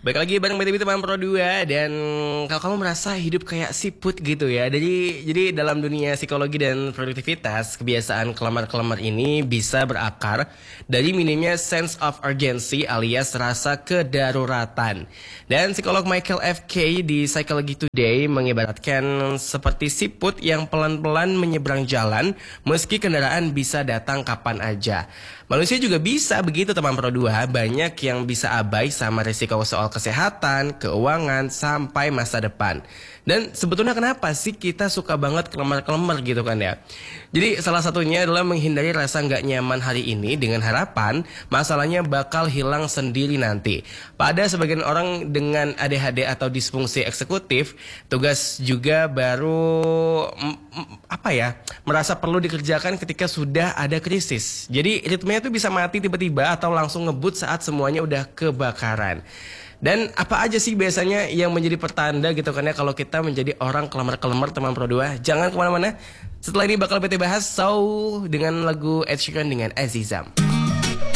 Baik lagi bareng BTB Teman Pro 2. Dan kalau kamu merasa hidup kayak siput gitu ya, jadi dalam dunia psikologi dan produktivitas, kebiasaan kelemar-kelemar ini bisa berakar dari minimnya sense of urgency alias rasa kedaruratan. Dan psikolog Michael F. Kay di Psychology Today mengibaratkan seperti siput yang pelan-pelan menyeberang jalan meski kendaraan bisa datang kapan aja. Manusia juga bisa begitu teman Pro 2, banyak yang bisa abai sama risiko soal kesehatan, keuangan, sampai masa depan. Dan sebetulnya kenapa sih kita suka banget kelemar-kelemar gitu kan ya? Jadi salah satunya adalah menghindari rasa nggak nyaman hari ini dengan harapan masalahnya bakal hilang sendiri nanti. Pada sebagian orang dengan ADHD atau disfungsi eksekutif, tugas juga baru merasa perlu dikerjakan ketika sudah ada krisis. Jadi ritmenya tuh bisa mati tiba-tiba atau langsung ngebut saat semuanya udah kebakaran. Dan apa aja sih biasanya yang menjadi pertanda gitu kan ya kalau kita menjadi orang kelemar-kelemar teman Pro 2? Jangan kemana-mana. Setelah ini bakal BT bahas dengan lagu Ed Sheeran dengan Azizam.